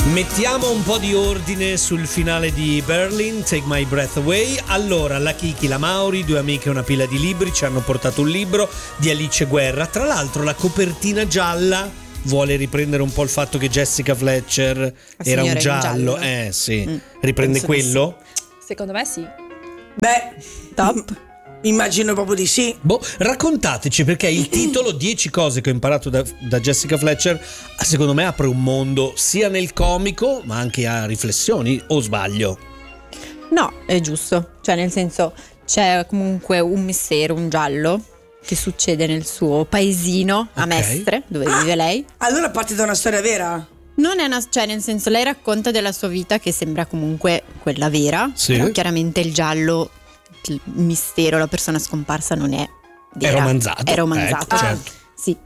Mettiamo un po' di ordine sul finale di Berlin, Take My Breath Away. Allora, la Kiki, la Mauri, due amiche e una pila di libri, ci hanno portato un libro di Alice Guerra. Tra l'altro la copertina gialla vuole riprendere un po' il fatto che Jessica Fletcher era un giallo. Sì. Riprende quello? Sì. Secondo me sì. Beh, top. Immagino proprio di sì. Raccontateci, perché il titolo 10 cose che ho imparato da Jessica Fletcher secondo me apre un mondo sia nel comico ma anche a riflessioni, o sbaglio? No, è giusto, cioè nel senso c'è comunque un mistero, un giallo che succede nel suo paesino a Mestre, dove vive lei. Allora parte da una storia vera? Non è cioè nel senso, lei racconta della sua vita che sembra comunque quella vera, però chiaramente il giallo, il mistero, la persona scomparsa non è vera. È romanzato. Ecco, certo. Sì.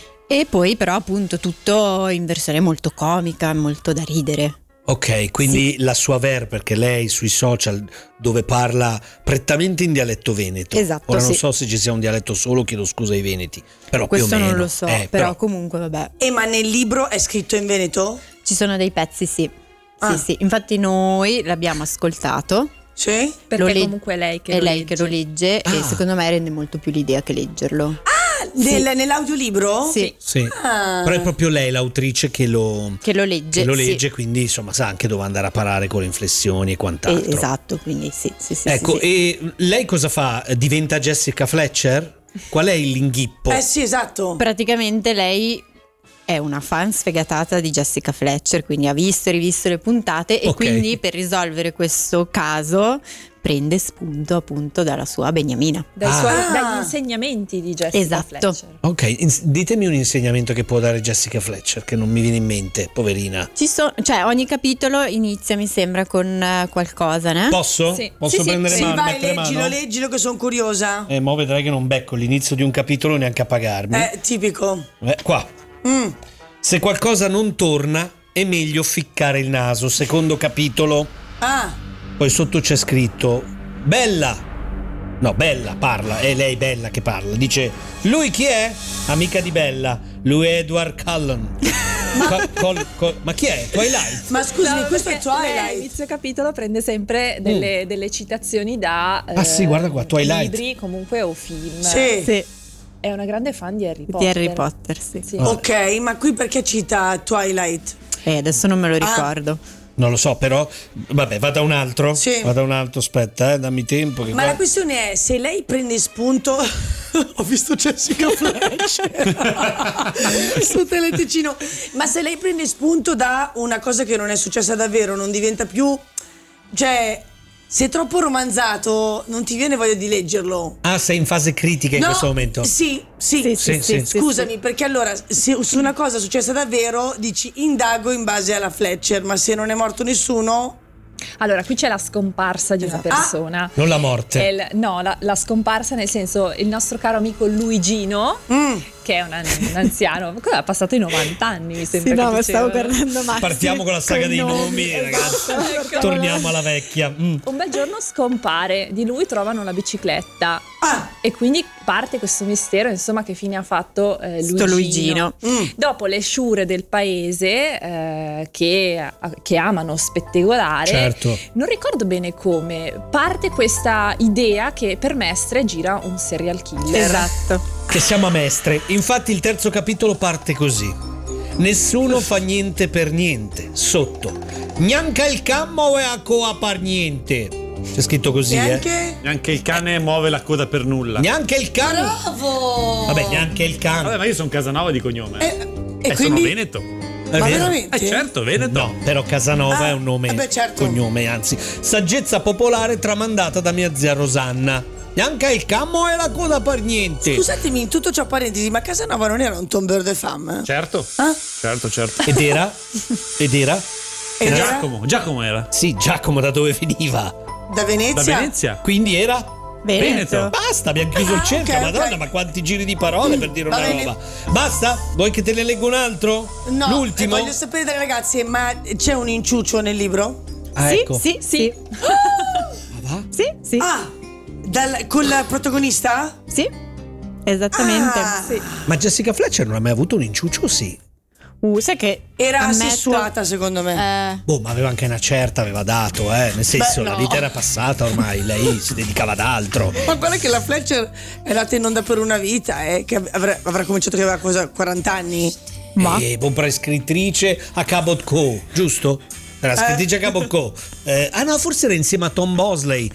E poi però appunto tutto in versione molto comica, molto da ridere. Ok, quindi la sua perché lei sui social dove parla prettamente in dialetto veneto. Esatto. Ora non so se ci sia un dialetto solo, chiedo scusa ai veneti, però questo più o meno. non lo so, però comunque vabbè. Ma nel libro è scritto in veneto? Ci sono dei pezzi, sì. Sì. Infatti noi l'abbiamo ascoltato. Sì? Perché comunque è lei che lo legge e secondo me rende molto più l'idea che leggerlo. Nell'audiolibro? Sì. Però è proprio lei l'autrice che lo legge, quindi insomma sa anche dove andare a parare con le inflessioni e quant'altro. Esatto, quindi sì. Ecco, e lei cosa fa? Diventa Jessica Fletcher? Qual è l'inghippo? Sì, esatto. Praticamente lei è una fan sfegatata di Jessica Fletcher, quindi ha visto e rivisto le puntate e quindi per risolvere questo caso prende spunto appunto dalla sua beniamina, dagli insegnamenti di Jessica Fletcher. Ok, ditemi un insegnamento che può dare Jessica Fletcher che non mi viene in mente, poverina. Cioè ogni capitolo inizia, mi sembra, con qualcosa, né? Posso? Sì. Posso prendere sì, mano? vai, leggilo che sono curiosa. Mo vedrai che non becco l'inizio di un capitolo neanche a pagarmi. Tipico. Qua. Se qualcosa non torna è meglio ficcare il naso. Secondo capitolo. Poi sotto c'è scritto Bella parla, è lei Bella che parla. Dice: lui chi è? Amica di Bella. Lui è Edward Cullen. Ma chi è? Twilight? Ma scusami, questo è Twilight. Lei all'inizio capitolo prende sempre delle citazioni da sì, guarda qua, Twilight. libri comunque o film. Sì. È una grande fan di Harry Potter. Di Harry Potter, sì. Ok, ma qui perché cita Twilight? Adesso non me lo ricordo. Non lo so, però vabbè, vada un altro. Sì. Vada un altro, aspetta, dammi tempo. Ma la questione è, se lei prende spunto ho visto Jessica Fletcher su Teleticino. Ma se lei prende spunto da una cosa che non è successa davvero, non diventa più, cioè, se è troppo romanzato non ti viene voglia di leggerlo. Sei in fase critica in questo momento? Sì. Scusami, perché allora se su una cosa successa davvero dici indago in base alla Fletcher, ma se non è morto nessuno. Allora, qui c'è la scomparsa di una persona. Non la morte. La scomparsa, nel senso, il nostro caro amico Luigino, che è un anziano, ha passato i 90 anni, mi sembra. Sì, no, ma stavo guardando Max. Partiamo con la saga dei nomi, ragazzi. Ecco. Torniamo alla vecchia. Un bel giorno scompare, di lui trovano la bicicletta. E quindi parte questo mistero, insomma, che fine ha fatto Luigino. Dopo le sciure del paese che amano spettacolare. Certo. Non ricordo bene come parte questa idea che per Mestre gira un serial killer. Esatto. Che siamo a Mestre. Infatti il terzo capitolo parte così: nessuno fa niente per niente. Sotto: neanche il cammo è a coa par niente. C'è scritto così, Neanche il cane muove la coda per nulla. Neanche il cane. Bravo! Vabbè, neanche il cane. Vabbè, ma io sono Casanova di cognome. E sono quindi? veneto. È Ma vero? veramente? Certo, veneto. No, però Casanova è un nome, certo. cognome, anzi. Saggezza popolare tramandata da mia zia Rosanna. Neanche il cammo è la coda per niente. Scusatemi, in tutto ciò parentesi, ma Casanova non era un tombeur de femme? Certo. Certo. Ed era? Giacomo era. Sì, Giacomo da dove veniva? Da Venezia? Da Venezia. Quindi era? Veneto. Basta, abbiamo chiuso il cerchio, ok, Madonna, ok. ma quanti giri di parole per dire va una bene. roba. Basta? Vuoi che te ne leggo un altro? No, L'ultimo? voglio sapere dalle ragazze, ma c'è un inciucio nel libro? Ecco. Sì. Sì. Sì. Con la protagonista? Sì. Esattamente. Ah. Sì. Ma Jessica Fletcher non ha mai avuto un inciucio, sì? Sai che era assessuata secondo me. Boh, ma aveva anche una certa, aveva dato, nel senso, Beh, no. la vita era passata ormai, lei si dedicava ad altro. Ma guarda che la Fletcher è andata in onda per una vita, che avrà cominciato che aveva 40 anni. Buon prescrittrice a Cabot Co, giusto? Era scrittrice a Cabot Co. No, forse era insieme a Tom Bosley.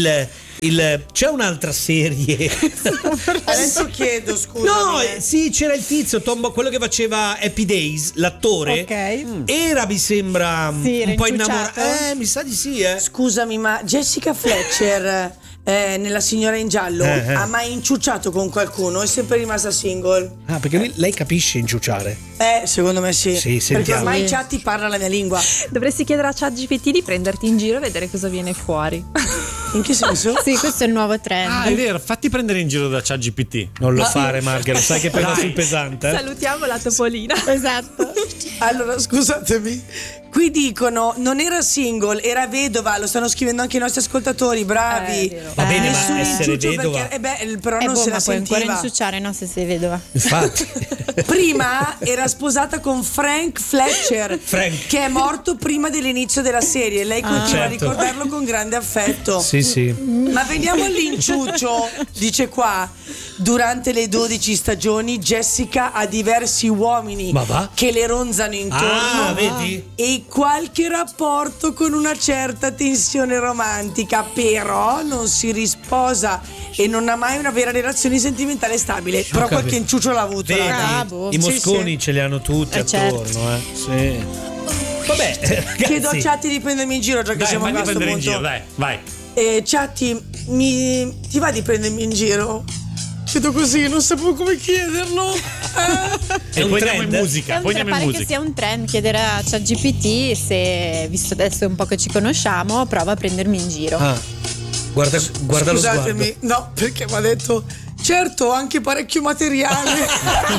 C'è un'altra serie. Adesso chiedo, scusa. No, sì, c'era il tizio, quello che faceva Happy Days, l'attore. Ok. Era, mi sembra, un po' innamorato. Mi sa di sì, Scusami, ma Jessica Fletcher nella Signora in giallo ha mai inciucciato con qualcuno? È sempre rimasta single? Ah, perché lei capisce inciuciare. Secondo me sì. Sì, perché sentiamo. ormai Chatti parla la mia lingua. Dovresti chiedere a ChatGPT di prenderti in giro e vedere cosa viene fuori. In che senso? Sì, questo è il nuovo trend. Ah, è vero, fatti prendere in giro da ChatGPT. Non lo fare, Margherita, sai che prendo sul pesante. Salutiamo la Topolina. Esatto. Allora, scusatemi. Qui dicono non era single, era vedova. Lo stanno scrivendo anche i nostri ascoltatori, bravi. Va bene, Nessun ma essere inciuccio vedova. perché, però non se la ma puoi ancora sentiva. inciucciare, no, se sei vedova. Infatti. Prima era sposata con Frank Fletcher, Frank. che è morto prima dell'inizio della serie. Lei continua a certo. ricordarlo con grande affetto. Sì. Ma veniamo all'inciuccio. Dice qua: durante le 12 stagioni Jessica ha diversi uomini Ma va? che le ronzano intorno. Vedi? E qualche rapporto con una certa tensione romantica, però non si risposa e non ha mai una vera relazione sentimentale stabile. Però capito. qualche inciuccio l'ha avuto. Vedi? ragazzi. I mosconi ce li hanno tutti certo. attorno, Sì. Vabbè, ragazzi. Chiedo a Chatti di prendermi in giro, già che Dai, siamo a fagli questo prendere in punto. giro, dai, vai. Chatti, ti va di prendermi in giro? Chiedo così, non sapevo come chiederlo. È un Poi andiamo in trend? musica, poi andiamo in Pare che musica. sia un trend chiedere a ChatGPT se, visto adesso è un po' che ci conosciamo, prova a prendermi in giro. Guarda lo sguardo. Scusatemi, no, perché mi ha detto certo, ho anche parecchio materiale.